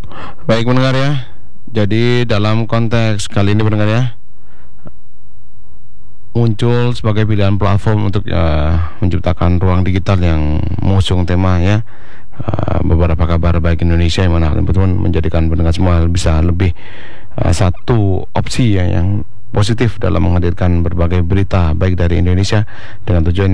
Baik pendengar ya. Jadi dalam konteks kali ini pendengar ya, muncul sebagai pilihan platform untuk menciptakan ruang digital yang mengusung tema ya, beberapa kabar baik Indonesia yang mana teman-teman menjadikan pendengar semua bisa lebih satu opsi ya yang positif dalam menghadirkan berbagai berita baik dari Indonesia dengan tujuan